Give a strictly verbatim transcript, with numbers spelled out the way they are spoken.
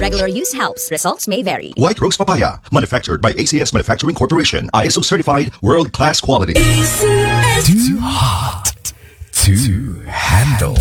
Regular use helps. Results may vary. White Rose Papaya, manufactured by A C S Manufacturing Corporation, I S O certified, world-class quality. Too hot. Too